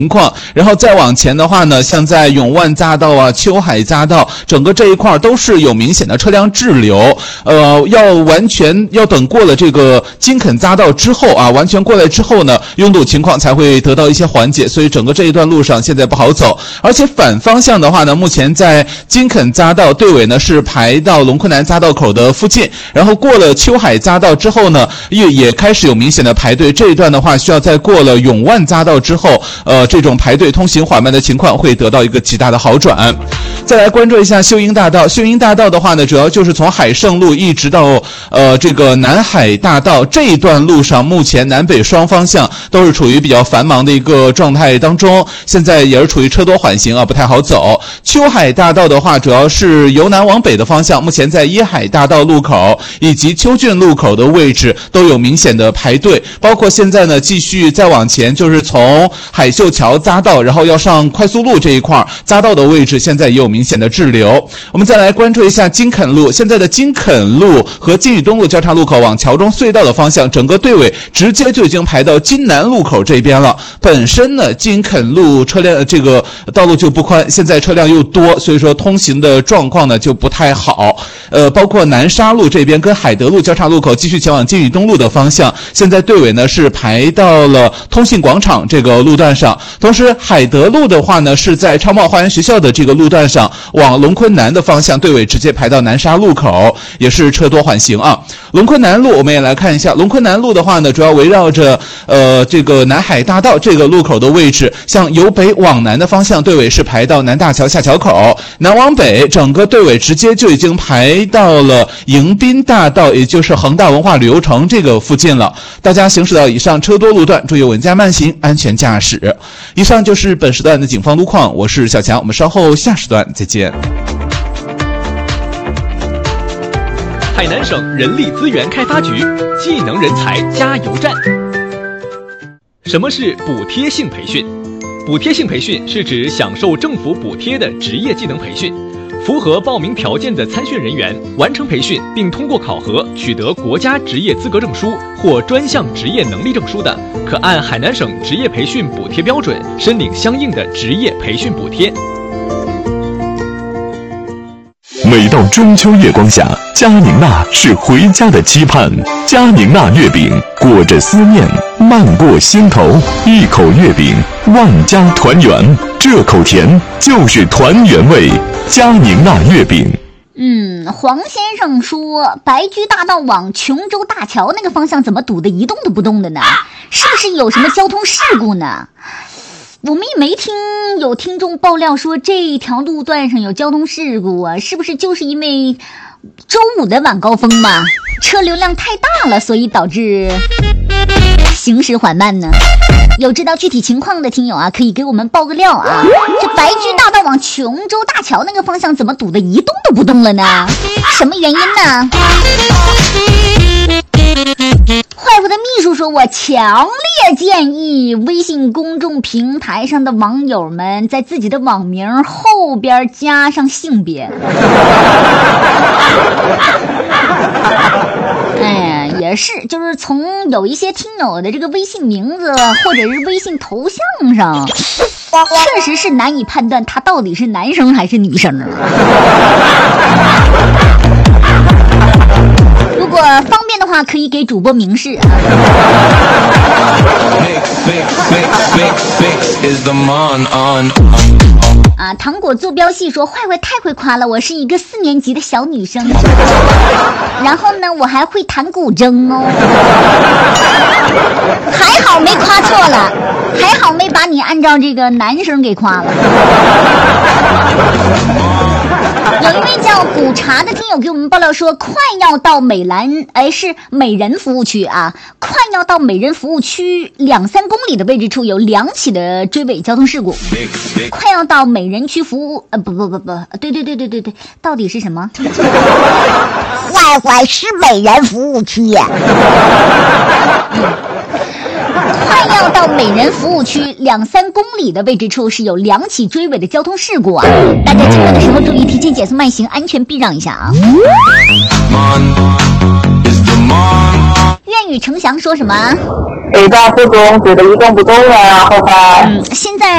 情况，然后再往前的话呢，像在永万匝道啊、秋海匝道，整个这一块都是有明显的车辆滞留。完全要等过了这个金肯匝道之后啊，完全过来之后呢，拥堵情况才会得到一些缓解，所以整个这一段路上现在不好走。而且反方向的话呢，目前在金肯匝道队尾呢是排到龙昆南匝道口的附近，然后过了秋海匝道之后呢，也开始有明显的排队。这一段的话，需要在过了永万匝道之后，这种排队通行缓慢的情况会得到一个极大的好转。再来关注一下秀英大道。秀英大道的话呢，主要就是从海盛路一直到这个南海大道这一段路上，目前南北双方向都是处于比较繁忙的一个状态当中，现在也是处于车多缓行啊，不太好走。秋海大道的话，主要是由南往北的方向，目前在一海大道路口以及秋郡路口的位置都有明显的排队，包括现在呢继续再往前，就是从海秀桥匝道，然后要上快速路这一块匝道的位置，现在也有明显的滞留。我们再来关注一下金肯路，现在的金肯路和金宇东路交叉路口往桥中隧道的方向，整个队尾直接就已经排到金南路口这边了。本身呢，金肯路车辆这个道路就不宽，现在车辆又多，所以说通行的状况呢就不太好。包括南沙路这边跟海德路交叉路口继续前往金宇东路的方向，现在队尾呢是排到了通信广场这个路段上。同时海德路的话呢，是在超茂花园学校的这个路段上往龙昆南的方向，队尾直接排到南沙路口，也是车多缓行啊。龙昆南路我们也来看一下，龙昆南路的话呢，主要围绕着这个南海大道这个路口的位置，像由北往南的方向，队尾是排到南大桥下桥口，南往北整个队尾直接就已经排到了迎宾大道，也就是恒大文化旅游城这个附近了。大家行驶到以上车多路段，注意稳驾慢行，安全驾驶。以上就是本时段的警方路况，我是小强，我们稍后下时段再见。 海南省人力资源开发局技能人才加油站。什么是补贴性培训？补贴性培训是指享受政府补贴的职业技能培训。符合报名条件的参训人员完成培训并通过考核取得国家职业资格证书或专项职业能力证书的，可按海南省职业培训补贴标准申领相应的职业培训补贴。 每到中秋月光下，佳宁娜是回家的期盼。佳宁娜月饼裹着思念，漫过心头，一口月饼，万家团圆。这口甜就是团圆味。佳宁娜月饼。 黄先生说白驹大道往琼州大桥那个方向怎么堵得一动都不动的呢？是不是有什么交通事故呢？我们也没听有听众爆料说这条路段上有交通事故啊，是不是就是因为周五的晚高峰嘛，车流量太大了，所以导致行驶缓慢呢？有知道具体情况的听友啊，可以给我们爆个料啊！这白驹大道往琼州大桥那个方向怎么堵得一动都不动了呢？什么原因呢？坏乎的秘书说，我强烈建议微信公众平台上的网友们在自己的网名后边加上性别。也是，就是从有一些听友的这个微信名字或者是微信头像上，确实是难以判断他到底是男生还是女生啊。如果方便的话，可以给主播明示啊。糖果坐标系说，坏坏太会夸了，我是一个4年级的小女生，然后呢我还会弹古筝哦。还好没夸错了，还好没把你按照这个男生给夸了。有一位叫古茶的听友给我们爆料说，快要到是美人服务区啊，快要到美人服务区2-3公里的位置处有2起的追尾交通事故。快要到美人区服务对，到底是什么？ 坏坏是美人服务区。 快要到美人服务区2-3公里的位置处是有2起追尾的交通事故啊！大家经过的时候注意提前减速慢行，安全避让一下啊！愿与程翔说什么？ 北大附中觉得一动不动了，后来现在